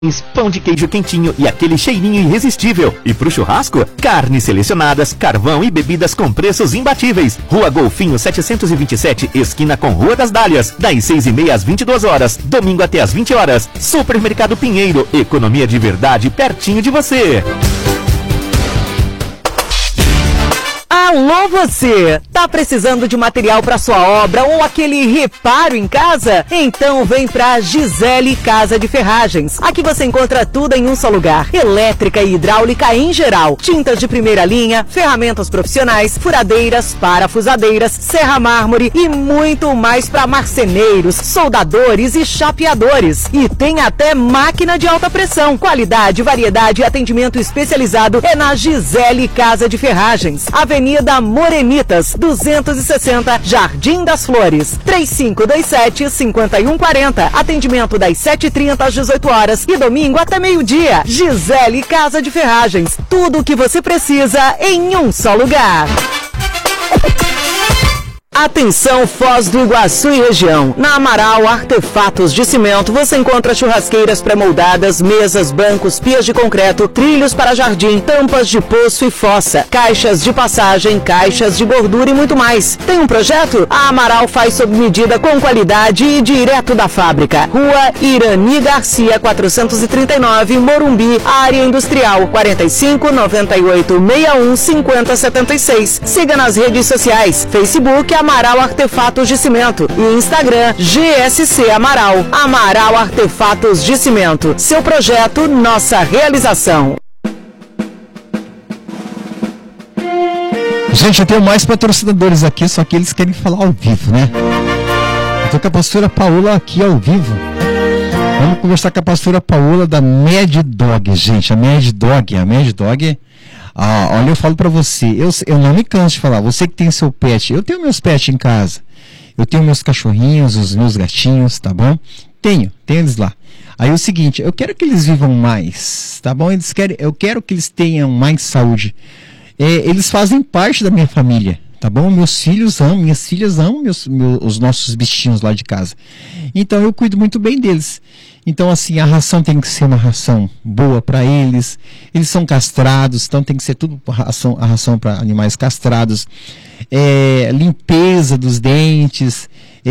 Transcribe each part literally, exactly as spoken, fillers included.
Pão de queijo quentinho e aquele cheirinho irresistível. E pro churrasco, carnes selecionadas, carvão e bebidas com preços imbatíveis. Rua Golfinho setecentos e vinte e sete, esquina com Rua das Dálias. Das seis e meia às vinte e duas horas. Domingo até às vinte horas. Supermercado Pinheiro. Economia de verdade pertinho de você. Alô você! Tá precisando de material para sua obra ou aquele reparo em casa? Então vem pra Gisele Casa de Ferragens. Aqui você encontra tudo em um só lugar. Elétrica e hidráulica em geral. Tintas de primeira linha, ferramentas profissionais, furadeiras, parafusadeiras, serra mármore e muito mais para marceneiros, soldadores e chapeadores. E tem até máquina de alta pressão. Qualidade, variedade e atendimento especializado é na Gisele Casa de Ferragens. Avenida Morenitas, duzentos e sessenta, Jardim das Flores. três cinco dois sete, cinco um quatro zero. Atendimento das sete e trinta às dezoito horas e domingo até meio-dia. Gisele Casa de Ferragens. Tudo o que você precisa em um só lugar. Atenção Foz do Iguaçu e região. Na Amaral Artefatos de Cimento você encontra churrasqueiras pré-moldadas, mesas, bancos, pias de concreto, trilhos para jardim, tampas de poço e fossa, caixas de passagem, caixas de gordura e muito mais. Tem um projeto? A Amaral faz sob medida com qualidade e direto da fábrica. Rua Irani Garcia, quatrocentos e trinta e nove, Morumbi, área industrial, quarenta e cinco, noventa e oito, sessenta e um, cinquenta, setenta e seis. Siga nas redes sociais, Facebook Amaral Artefatos de Cimento e Instagram G S C Amaral. Amaral Artefatos de Cimento. Seu projeto, nossa realização. Gente, eu tenho mais patrocinadores aqui, só que eles querem falar ao vivo, né? Eu tô com a pastora Paola aqui ao vivo. Vamos conversar com a pastora Paola da Mad Dog, gente. A Mad Dog, a Mad Dog... Ah, olha, eu falo pra você, eu, eu não me canso de falar, você que tem seu pet, eu tenho meus pets em casa, eu tenho meus cachorrinhos, os meus gatinhos, tá bom? Tenho, tenho eles lá. Aí é o seguinte, eu quero que eles vivam mais, tá bom? Eles querem, eu quero que eles tenham mais saúde. É, eles fazem parte da minha família, tá bom? Meus filhos amam, minhas filhas amam meus, meus, os nossos bichinhos lá de casa. Então eu cuido muito bem deles. Então, assim, a ração tem que ser uma ração boa para eles. Eles são castrados, então tem que ser tudo ração, a ração para animais castrados. É, limpeza dos dentes,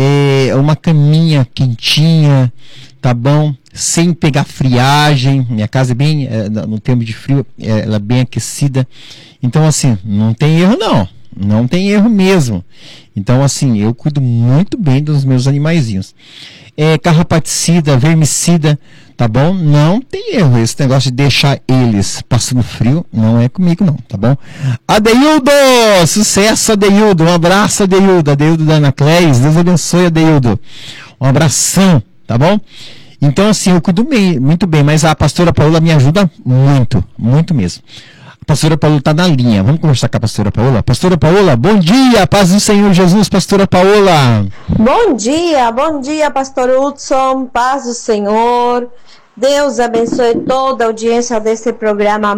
é, uma caminha quentinha, tá bom? Sem pegar friagem. Minha casa é bem, é, no tempo de frio, é, ela é bem aquecida. Então, assim, não tem erro não. Não tem erro mesmo. Então, assim, eu cuido muito bem dos meus animaizinhos. É, carrapaticida, vermicida, tá bom? Não tem erro. Esse negócio de deixar eles passando frio não é comigo não, tá bom? Adeildo! Sucesso, Adeildo! Um abraço, Adeildo. Adeildo da Anacleis. Deus abençoe, Adeildo. Um abração, tá bom? Então, assim, eu cuido bem, muito bem, mas a pastora Paola me ajuda muito, muito mesmo. A pastora Paola está na linha. Vamos conversar com a pastora Paola. Pastora Paola, bom dia, paz do Senhor Jesus, pastora Paola. Bom dia, bom dia, pastor Hudson, paz do Senhor. Deus abençoe toda a audiência desse programa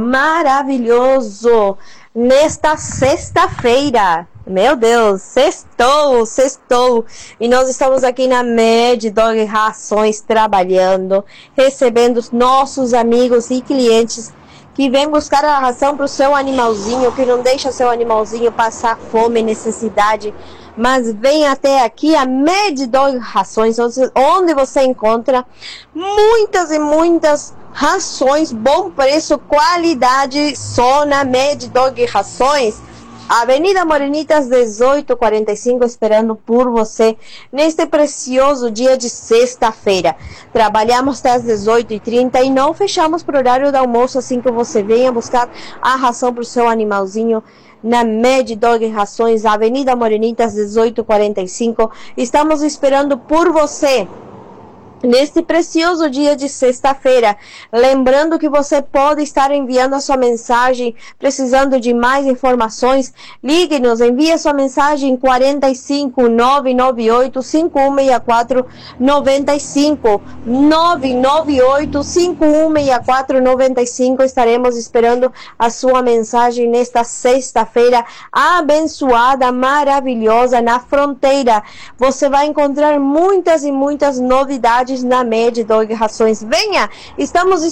maravilhoso. Nesta sexta-feira, meu Deus, sextou, sextou. E nós estamos aqui na Mad Dog Rações trabalhando, recebendo os nossos amigos e clientes que vem buscar a ração para o seu animalzinho, que não deixa seu animalzinho passar fome e necessidade, mas vem até aqui a Mad Dog Rações, onde você encontra muitas e muitas rações, bom preço, qualidade, só na Mad Dog Rações. Avenida Morenitas dezoito quarenta e cinco, esperando por você neste precioso dia de sexta-feira. Trabalhamos até às dezoito e trinta e não fechamos para o horário do almoço, assim que você venha buscar a ração para o seu animalzinho na Mad Dog Rações, Avenida Morenitas dezoito quarenta e cinco. Estamos esperando por você neste precioso dia de sexta-feira. Lembrando que você pode estar enviando a sua mensagem, precisando de mais informações, ligue-nos, envie a sua mensagem quarenta e cinco, nove nove oito, cinco um seis quatro, noventa e cinco, nove nove oito, cinco um seis quatro, noventa e cinco. Estaremos esperando a sua mensagem nesta sexta-feira abençoada, maravilhosa, na fronteira. Você vai encontrar muitas e muitas novidades novidades na Med Dog Rações. Venha, estamos